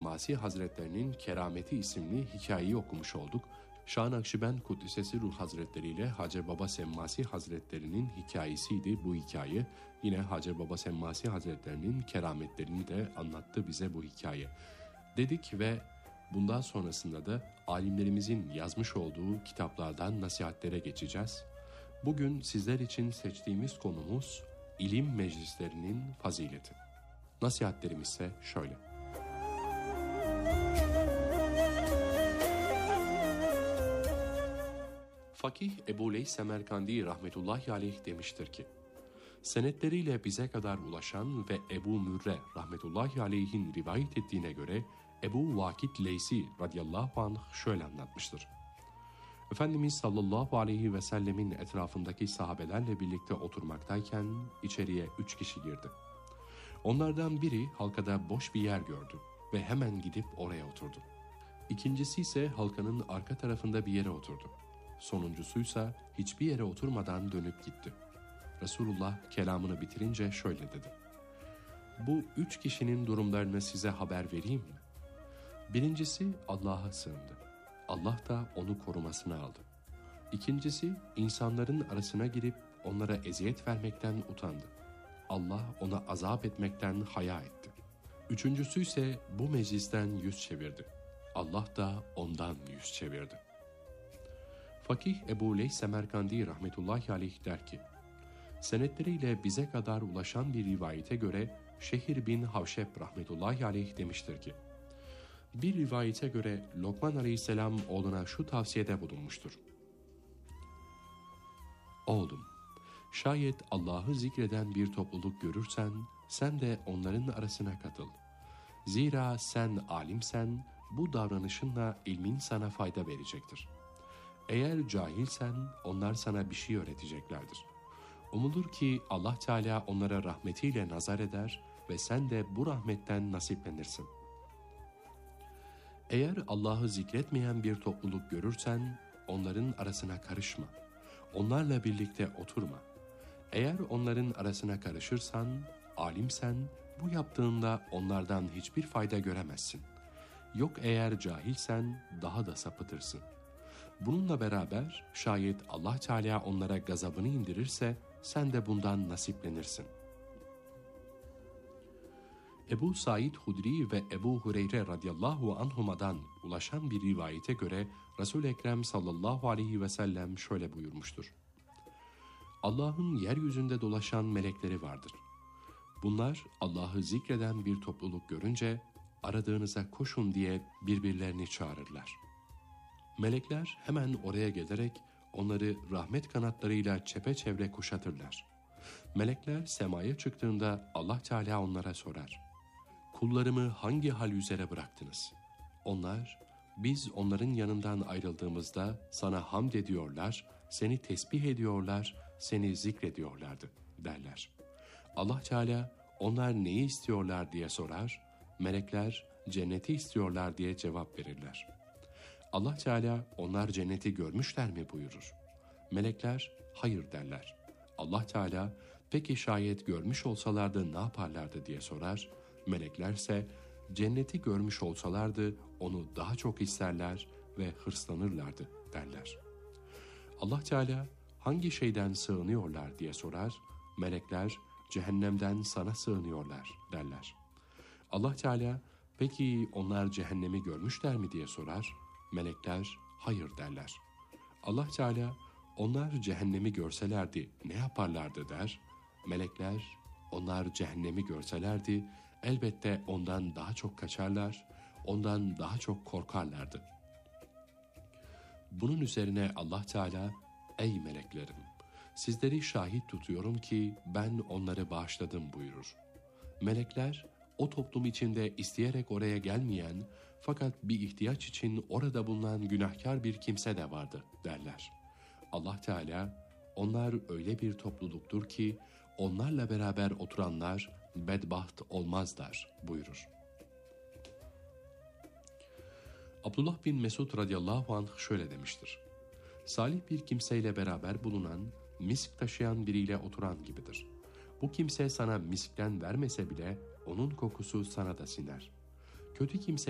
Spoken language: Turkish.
Semmasi Hazretlerinin Kerameti isimli hikayeyi okumuş olduk. Şah Nakşibend Kuddisesi Ruh Hazretleri ile Hacer Baba Semmasi Hazretlerinin hikayesiydi bu hikaye. Yine Hacer Baba Semmasi Hazretlerinin kerametlerini de anlattı bize bu hikaye. Dedik ve bundan sonrasında da alimlerimizin yazmış olduğu kitaplardan nasihatlere geçeceğiz. Bugün sizler için seçtiğimiz konumuz ilim meclislerinin fazileti. Nasihatlerimiz ise şöyle. Fakih Ebu Leys Semerkandi rahmetullahi aleyh demiştir ki, senetleriyle bize kadar ulaşan ve Ebu Mürre rahmetullahi aleyhin rivayet ettiğine göre Ebu Vakit Leysi radıyallahu anh şöyle anlatmıştır. Efendimiz sallallahu aleyhi ve sellemin etrafındaki sahabelerle birlikte oturmaktayken içeriye 3 kişi girdi. Onlardan biri halkada boş bir yer gördü ve hemen gidip oraya oturdu. İkincisi ise halkanın arka tarafında bir yere oturdu. Sonuncusuysa hiçbir yere oturmadan dönüp gitti. Resulullah kelamını bitirince şöyle dedi. Bu 3 kişinin durumlarını size haber vereyim mi? Birincisi Allah'a sığındı. Allah da onu korumasına aldı. İkincisi insanların arasına girip onlara eziyet vermekten utandı. Allah ona azap etmekten haya etti. Üçüncüsü ise bu meclisten yüz çevirdi. Allah da ondan yüz çevirdi. Fakih Ebu Leys Semerkandi rahmetullahi aleyh der ki, senetleriyle bize kadar ulaşan bir rivayete göre Şehir bin Havşep rahmetullahi aleyh demiştir ki, bir rivayete göre Lokman aleyhisselam oğluna şu tavsiyede bulunmuştur. Oğlum, şayet Allah'ı zikreden bir topluluk görürsen, sen de onların arasına katıl. Zira sen alimsen, bu davranışınla ilmin sana fayda verecektir. Eğer cahilsen, onlar sana bir şey öğreteceklerdir. Umulur ki Allah Teala onlara rahmetiyle nazar eder ve sen de bu rahmetten nasiplenirsin. Eğer Allah'ı zikretmeyen bir topluluk görürsen, onların arasına karışma. Onlarla birlikte oturma. Eğer onların arasına karışırsan, alimsen, bu yaptığında onlardan hiçbir fayda göremezsin. Yok eğer cahilsen, daha da sapıtırsın. Bununla beraber, şayet Allah Teala onlara gazabını indirirse, sen de bundan nasiplenirsin. Ebu Said Hudri ve Ebu Hureyre radıyallahu anhuma'dan ulaşan bir rivayete göre Resul-i Ekrem sallallahu aleyhi ve sellem şöyle buyurmuştur. Allah'ın yeryüzünde dolaşan melekleri vardır. Bunlar Allah'ı zikreden bir topluluk görünce aradığınıza koşun diye birbirlerini çağırırlar. Melekler hemen oraya gelerek onları rahmet kanatlarıyla çepeçevre kuşatırlar. Melekler semaya çıktığında Allah Teala onlara sorar. Kullarımı hangi hal üzere bıraktınız? Onlar, biz onların yanından ayrıldığımızda sana hamd ediyorlar, seni tesbih ediyorlar, seni zikrediyorlardı derler. Allah Teala, onlar neyi istiyorlar diye sorar, melekler cenneti istiyorlar diye cevap verirler. Allah Teala, onlar cenneti görmüşler mi buyurur. Melekler, hayır derler. Allah Teala, peki şayet görmüş olsalardı ne yaparlardı diye sorar. Meleklerse cenneti görmüş olsalardı onu daha çok isterler ve hırslanırlardı derler. Allah Teala hangi şeyden sığınıyorlar diye sorar. Melekler cehennemden sana sığınıyorlar derler. Allah Teala peki onlar cehennemi görmüşler mi diye sorar. Melekler hayır derler. Allah Teala onlar cehennemi görselerdi ne yaparlardı der. Melekler onlar cehennemi görselerdi elbette ondan daha çok kaçarlar, ondan daha çok korkarlardı. Bunun üzerine Allah Teala, ey meleklerim, sizleri şahit tutuyorum ki ben onları bağışladım buyurur. Melekler, o toplum içinde isteyerek oraya gelmeyen fakat bir ihtiyaç için orada bulunan günahkar bir kimse de vardı derler. Allah Teala, onlar öyle bir topluluktur ki onlarla beraber oturanlar bedbaht olmazlar buyurur. Abdullah bin Mesud radıyallahu anh şöyle demiştir. Salih bir kimseyle beraber bulunan, misk taşıyan biriyle oturan gibidir. Bu kimse sana miskten vermese bile onun kokusu sana da siner. Kötü kimse